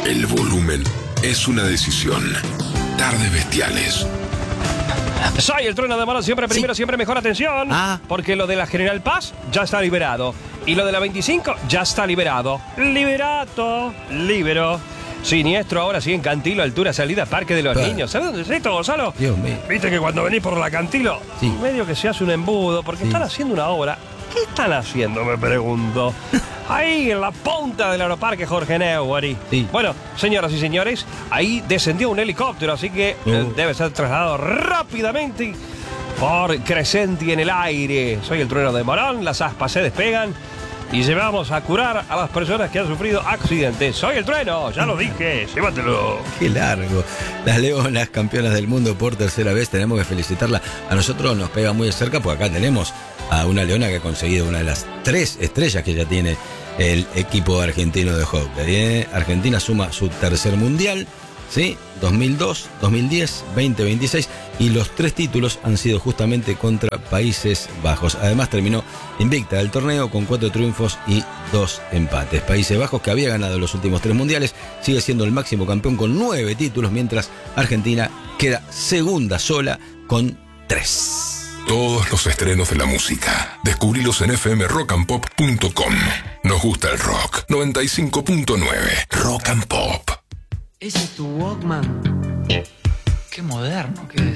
El volumen es una decisión. Tardes Bestiales. Soy el trueno de Morón, siempre primero, siempre mejor, atención. Porque lo de la General Paz ya está liberado. Y lo de la 25 ya está liberado. Liberato, libero. Siniestro ahora sí en Cantilo, altura, salida, Parque de los Niños. ¿Sabes dónde es esto, Gonzalo? Dios mío. Viste que cuando venís por la Cantilo, Sí. medio que se hace un embudo, porque están haciendo una obra. ¿Qué están haciendo, me pregunto? Ahí en la punta del aeroparque Jorge Newbery. Sí. Bueno, señoras y señores, ahí descendió un helicóptero, así que debe ser trasladado rápidamente por Crescenti en el aire. Soy el trueno de Morón, las aspas se despegan y llevamos a curar a las personas que han sufrido accidentes. Soy el trueno, ya lo dije, llévatelo. Qué largo. Las Leonas, campeonas del mundo por tercera vez, tenemos que felicitarla. A nosotros nos pega muy de cerca porque acá tenemos a una leona que ha conseguido una de las 3 estrellas que ya tiene el equipo argentino de hockey. Argentina suma su tercer mundial, ¿sí? 2002, 2010, 2026, y los 3 títulos han sido justamente contra Países Bajos. Además terminó invicta del torneo con 4 triunfos y 2 empates. Países Bajos, que había ganado los últimos 3 mundiales, sigue siendo el máximo campeón con 9 títulos, mientras Argentina queda segunda sola con 3. Todos los estrenos de la música. Descubrilos en fmrockandpop.com. Nos gusta el rock. 95.9 Rock and Pop. ¿Ese es tu Walkman? Qué moderno que es.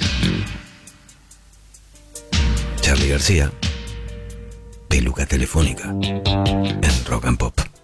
Charly García, peluca telefónica en Rock and Pop.